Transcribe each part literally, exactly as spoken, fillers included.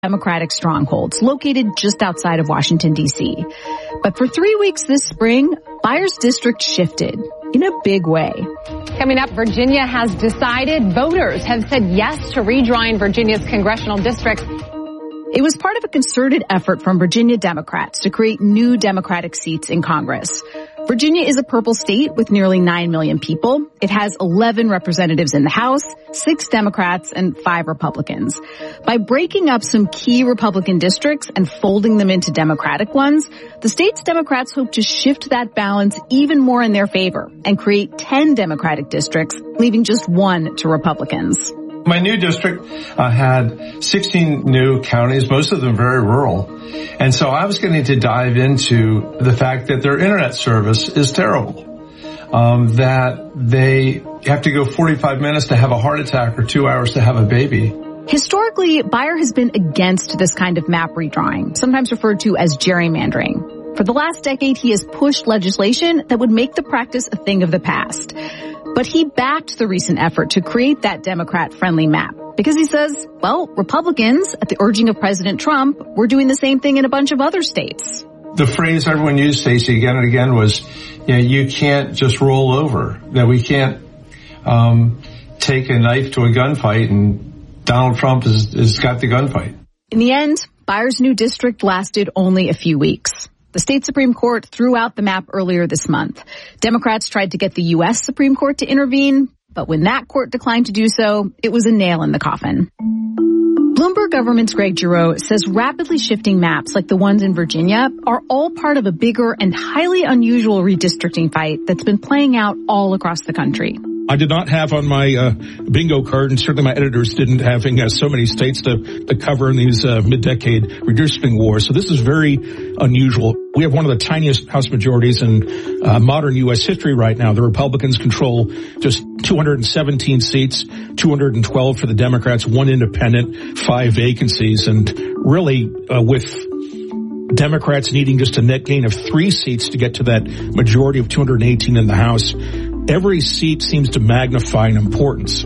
Democratic strongholds located just outside of Washington, D C. But for three weeks this spring, Beyer's district shifted in a big way. Coming up, Virginia has decided. Voters have said yes to redrawing Virginia's congressional districts. It was part of a concerted effort from Virginia Democrats to create new Democratic seats in Congress. Virginia is a purple state with nearly nine million people. It has eleven representatives in the House, six Democrats, and five Republicans. By breaking up some key Republican districts and folding them into Democratic ones, the state's Democrats hope to shift that balance even more in their favor and create ten Democratic districts, leaving just one to Republicans. My new district uh, had sixteen new counties, most of them very rural. And so I was getting to dive into the fact that their internet service is terrible, um, that they have to go forty-five minutes to have a heart attack or two hours to have a baby. Historically, Beyer has been against this kind of map redrawing, sometimes referred to as gerrymandering. For the last decade, he has pushed legislation that would make the practice a thing of the past. But he backed the recent effort to create that Democrat-friendly map because he says, well, Republicans, at the urging of President Trump, were doing the same thing in a bunch of other states. The phrase everyone used, Stacey, again and again was, you know, you can't just roll over, that we can't um, take a knife to a gunfight and Donald Trump has, has got the gunfight. In the end, Beyer's new district lasted only a few weeks. The state Supreme Court threw out the map earlier this month. Democrats tried to get the U S Supreme Court to intervene, but when that court declined to do so, it was a nail in the coffin. Bloomberg government's Greg Giroux says rapidly shifting maps like the ones in Virginia are all part of a bigger and highly unusual redistricting fight that's been playing out all across the country. I did not have on my uh, bingo card, and certainly my editors didn't, having uh, so many states to, to cover in these uh, mid-decade redistricting wars. So this is very unusual. We have one of the tiniest House majorities in uh, modern U S history right now. The Republicans control just two hundred seventeen seats, two hundred twelve for the Democrats, one independent, five vacancies, and really uh, with Democrats needing just a net gain of three seats to get to that majority of two hundred eighteen in the House, every seat seems to magnify in importance.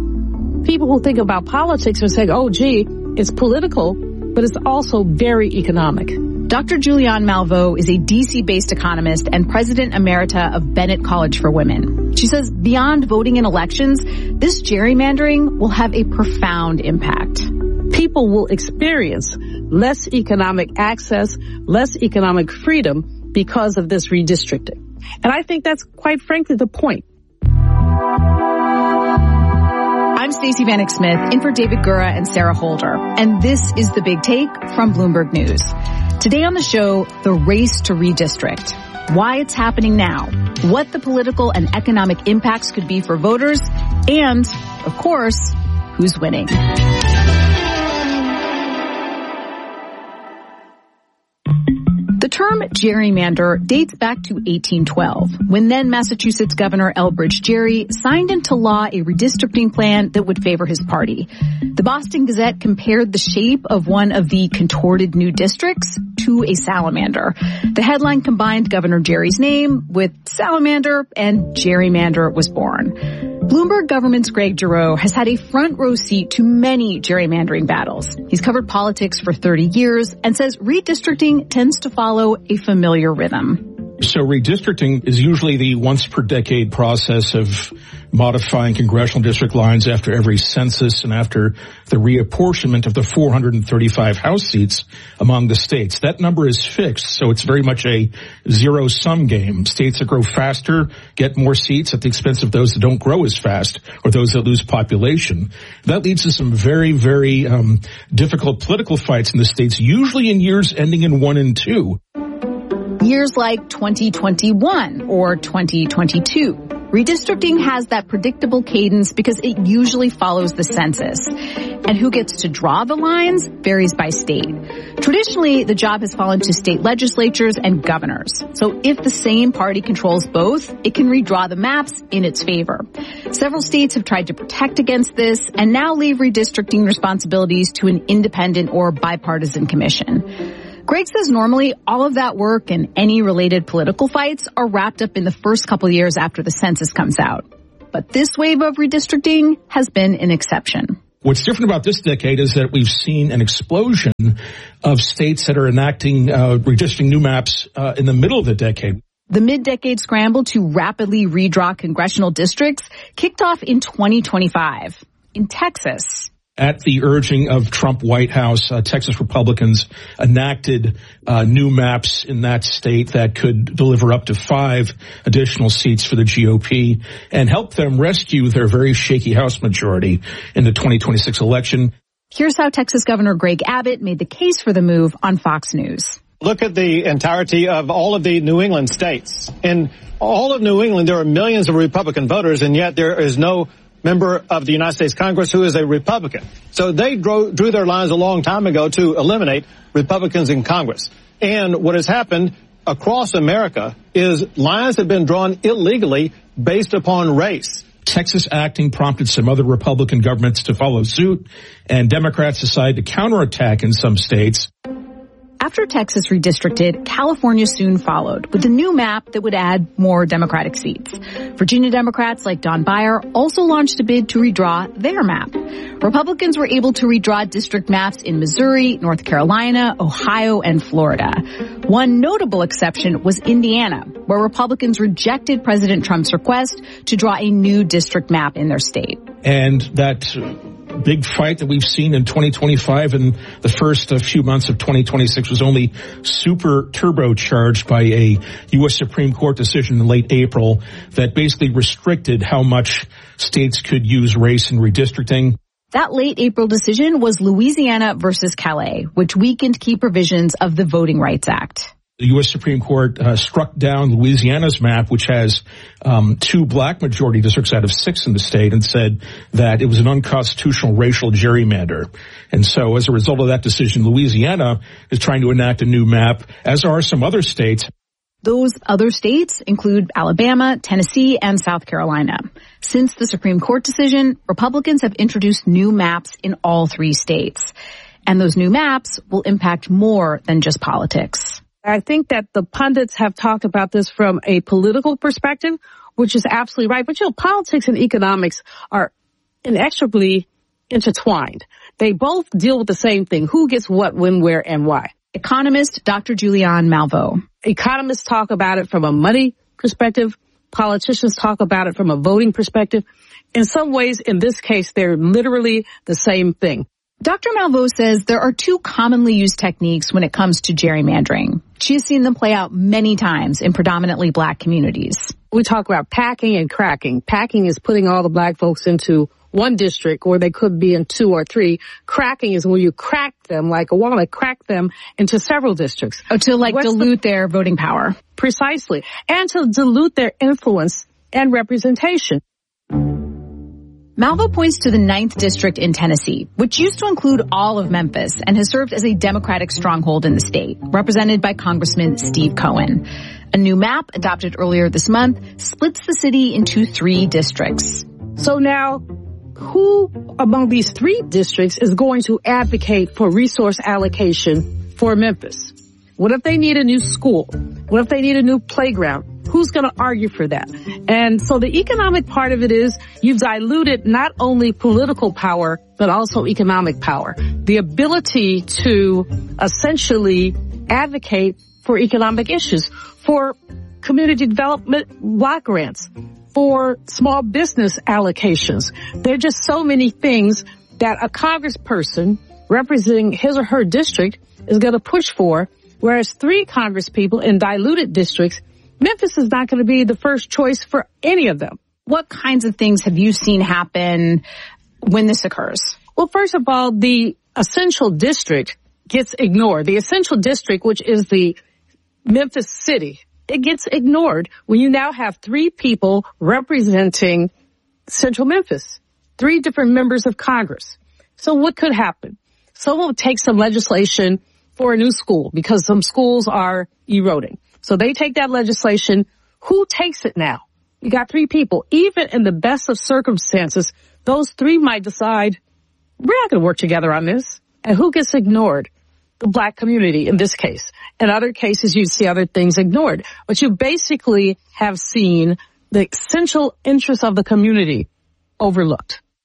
People who think about politics are saying, oh, gee, it's political, but it's also very economic. Doctor Julianne Malveaux is a D C-based economist and president emerita of Bennett College for Women. She says beyond voting in elections, this gerrymandering will have a profound impact. People will experience less economic access, less economic freedom because of this redistricting. And I think that's quite frankly the point. I'm Stacey Vanek Smith, in for David Gura and Sarah Holder. And this is The Big Take from Bloomberg News. Today on the show, the race to redistrict. Why it's happening now, what the political and economic impacts could be for voters, and, of course, who's winning. The term gerrymander dates back to eighteen twelve, when then Massachusetts Governor Elbridge Gerry signed into law a redistricting plan that would favor his party. The Boston Gazette compared the shape of one of the contorted new districts to a salamander. The headline combined Governor Gerry's name with salamander, and gerrymander was born. Bloomberg government's Greg Giroux has had a front row seat to many gerrymandering battles. He's covered politics for thirty years and says redistricting tends to follow a familiar rhythm. So redistricting is usually the once per decade process of modifying congressional district lines after every census and after the reapportionment of the four hundred thirty-five House seats among the states. That number is fixed, so it's very much a zero-sum game. States that grow faster get more seats at the expense of those that don't grow as fast or those that lose population. That leads to some very, very um, difficult political fights in the states, usually in years ending in one and two. Years like twenty twenty-one or twenty twenty-two. Redistricting has that predictable cadence because it usually follows the census. And who gets to draw the lines varies by state. Traditionally, the job has fallen to state legislatures and governors. So if the same party controls both, it can redraw the maps in its favor. Several states have tried to protect against this and now leave redistricting responsibilities to an independent or bipartisan commission. Greg says normally all of that work and any related political fights are wrapped up in the first couple of years after the census comes out. But this wave of redistricting has been an exception. What's different about this decade is that we've seen an explosion of states that are enacting uh, redistricting new maps uh, in the middle of the decade. The mid-decade scramble to rapidly redraw congressional districts kicked off in twenty twenty-five in Texas. At the urging of Trump White House, uh, Texas Republicans enacted uh, new maps in that state that could deliver up to five additional seats for the G O P and help them rescue their very shaky House majority in the twenty twenty-six election. Here's how Texas Governor Greg Abbott made the case for the move on Fox News. Look at the entirety of all of the New England states. In all of New England, there are millions of Republican voters, and yet there is no member of the United States Congress who is a Republican. So they drew, drew their lines a long time ago to eliminate Republicans in Congress. And what has happened across America is lines have been drawn illegally based upon race. Texas acting prompted some other Republican governments to follow suit, and Democrats decided to counterattack in some states. After Texas redistricted, California soon followed with a new map that would add more Democratic seats. Virginia Democrats like Don Beyer also launched a bid to redraw their map. Republicans were able to redraw district maps in Missouri, North Carolina, Ohio, and Florida. One notable exception was Indiana, where Republicans rejected President Trump's request to draw a new district map in their state. And that big fight that we've seen in twenty twenty-five and the first uh, few months of twenty twenty-six was only super turbocharged by a U S Supreme Court decision in late April that basically restricted how much states could use race in redistricting. That late April decision was Louisiana versus Calais, which weakened key provisions of the Voting Rights Act. The U S Supreme Court uh, struck down Louisiana's map, which has um, two black majority districts out of six in the state, and said that it was an unconstitutional racial gerrymander. And so as a result of that decision, Louisiana is trying to enact a new map, as are some other states. Those other states include Alabama, Tennessee, and South Carolina. Since the Supreme Court decision, Republicans have introduced new maps in all three states. And those new maps will impact more than just politics. I think that the pundits have talked about this from a political perspective, which is absolutely right. But, you know, politics and economics are inextricably intertwined. They both deal with the same thing. Who gets what, when, where, and why? Economist Doctor Julianne Malveaux. Economists talk about it from a money perspective. Politicians talk about it from a voting perspective. In some ways, in this case, they're literally the same thing. Doctor Malveaux says there are two commonly used techniques when it comes to gerrymandering. She has seen them play out many times in predominantly black communities. We talk about packing and cracking. Packing is putting all the black folks into one district, or they could be in two or three. Cracking is when you crack them like a walnut, crack them into several districts. Oh, to like What's dilute the, their voting power. Precisely. And to dilute their influence and representation. Malveaux points to the ninth District in Tennessee, which used to include all of Memphis and has served as a Democratic stronghold in the state, represented by Congressman Steve Cohen. A new map adopted earlier this month splits the city into three districts. So now, who among these three districts is going to advocate for resource allocation for Memphis? What if they need a new school? What if they need a new playground? Who's going to argue for that? And so the economic part of it is you've diluted not only political power, but also economic power. The ability to essentially advocate for economic issues, for community development block grants, for small business allocations. There are just so many things that a congressperson representing his or her district is going to push for, whereas three congresspeople in diluted districts, Memphis is not going to be the first choice for any of them. What kinds of things have you seen happen when this occurs? Well, first of all, the essential district gets ignored. The essential district, which is the Memphis city, it gets ignored when you now have three people representing central Memphis, three different members of Congress. So what could happen? Someone will take some legislation for a new school because some schools are eroding. So they take that legislation. Who takes it now? You got three people. Even in the best of circumstances, those three might decide, we're not going to work together on this. And who gets ignored? The black community in this case. In other cases, you see other things ignored. But you basically have seen the essential interests of the community overlooked.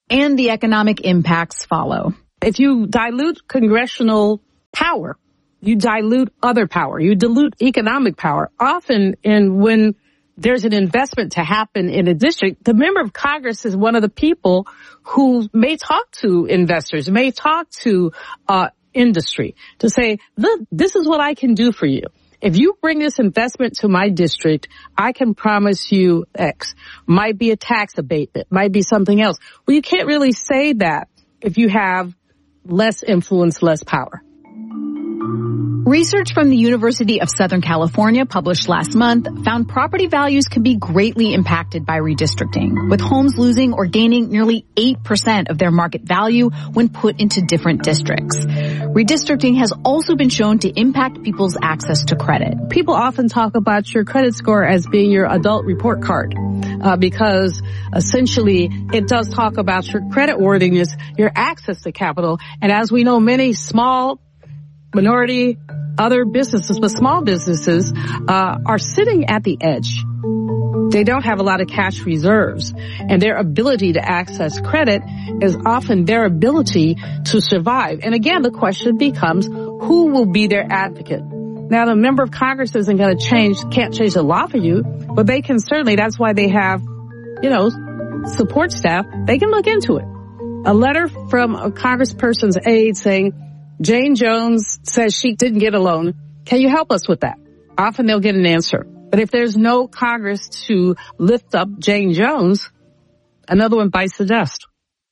and the economic impacts follow. If you dilute congressional power, you dilute other power, you dilute economic power. Often in when there's an investment to happen in a district, the member of Congress is one of the people who may talk to investors, may talk to uh industry to say, look, this is what I can do for you. If you bring this investment to my district, I can promise you X. Might be a tax abatement, might be something else. Well, you can't really say that if you have less influence, less power. Research from the University of Southern California published last month found property values can be greatly impacted by redistricting, with homes losing or gaining nearly eight percent of their market value when put into different districts. Redistricting has also been shown to impact people's access to credit. People often talk about your credit score as being your adult report card, uh, because essentially it does talk about your credit worthiness, your access to capital, and as we know, many small minority, other businesses, but small businesses, uh, are sitting at the edge. They don't have a lot of cash reserves, and their ability to access credit is often their ability to survive. And again, the question becomes, who will be their advocate? Now, the member of Congress isn't going to change, can't change the law for you, but they can certainly, that's why they have, you know, support staff. They can look into it. A letter from a congressperson's aide saying, Jane Jones says she didn't get a loan. Can you help us with that? Often they'll get an answer. But if there's no Congress to lift up Jane Jones, another one bites the dust.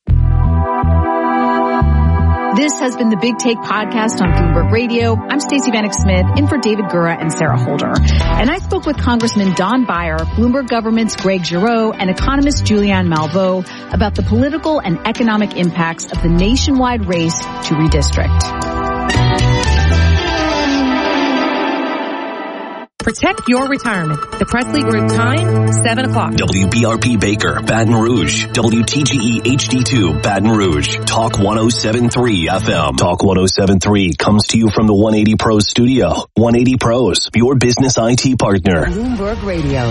This has been the Big Take podcast on Bloomberg Radio. I'm Stacey Vanek Smith, in for David Gura and Sarah Holder. And I spoke with Congressman Don Beyer, Bloomberg Government's Greg Giroux, and economist Julianne Malveaux about the political and economic impacts of the nationwide race to redistrict. Protect your retirement. The Presley Group time, seven o'clock. W B R P Baker, Baton Rouge. W T G E H D two, Baton Rouge. Talk one oh seven point three F M. Talk one oh seven point three comes to you from the one eighty Pros studio. one eighty Pros, your business I T partner. Bloomberg Radio.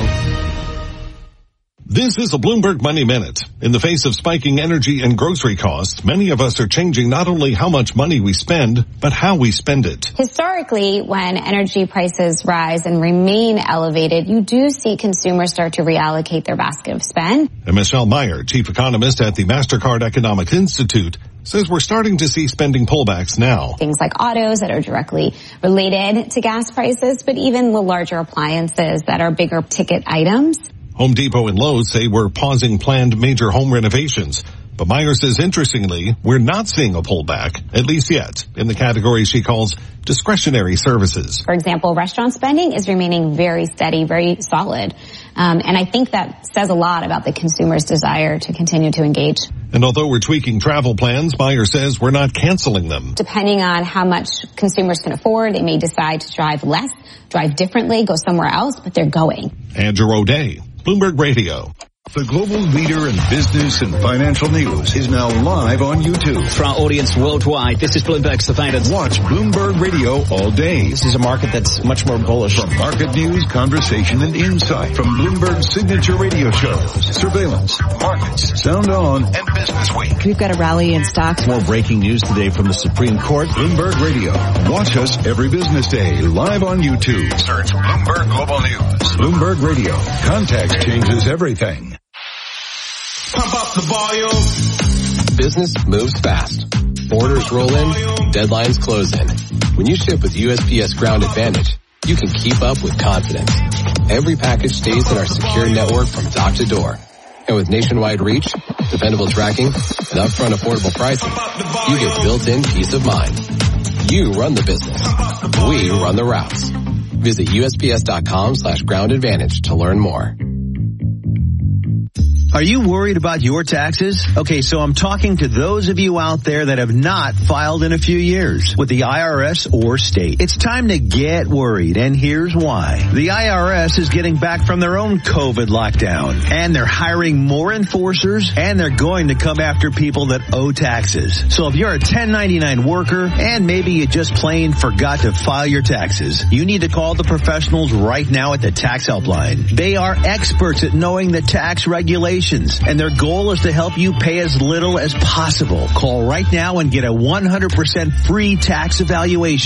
This is a Bloomberg Money Minute. In the face of spiking energy and grocery costs, many of us are changing not only how much money we spend, but how we spend it. Historically, when energy prices rise and remain elevated, you do see consumers start to reallocate their basket of spend. And Michelle Meyer, chief economist at the MasterCard Economic Institute, says we're starting to see spending pullbacks now. Things like autos that are directly related to gas prices, but even the larger appliances that are bigger ticket items. Home Depot and Lowe's say we're pausing planned major home renovations. But Meyer says, interestingly, we're not seeing a pullback, at least yet, in the category she calls discretionary services. For example, restaurant spending is remaining very steady, very solid. Um, and I think that says a lot about the consumer's desire to continue to engage. And although we're tweaking travel plans, Meyer says we're not canceling them. Depending on how much consumers can afford, they may decide to drive less, drive differently, go somewhere else, but they're going. Andrew O'Day, Bloomberg Radio. The global leader in business and financial news is now live on YouTube. For our audience worldwide, this is Bloomberg Surveillance. Watch Bloomberg Radio all day. This is a market that's much more bullish. From market news, conversation, and insight. From Bloomberg's signature radio shows, Surveillance, Markets, Sound On, and Business Week. We've got a rally in stocks. More breaking news today from the Supreme Court. Bloomberg Radio. Watch us every business day, live on YouTube. Search Bloomberg Global News. Bloomberg Radio. Context changes everything. Pump up the volume. Business moves fast. Orders roll in, deadlines close in. When you ship with U S P S Ground Advantage, you can keep up with confidence. Every package stays in our secure network from dock to door. And with nationwide reach, dependable tracking, and upfront affordable pricing, you get built-in peace of mind. You run the business. We run the routes. Visit U S P S dot com slash ground advantage to learn more. Are you worried about your taxes? Okay, so I'm talking to those of you out there that have not filed in a few years with the I R S or state. It's time to get worried, and here's why. The I R S is getting back from their own COVID lockdown, and they're hiring more enforcers, and they're going to come after people that owe taxes. So if you're a ten ninety-nine worker, and maybe you just plain forgot to file your taxes, you need to call the professionals right now at the Tax Helpline. They are experts at knowing the tax regulations Valuations, and their goal is to help you pay as little as possible. Call right now and get a one hundred percent free tax evaluation.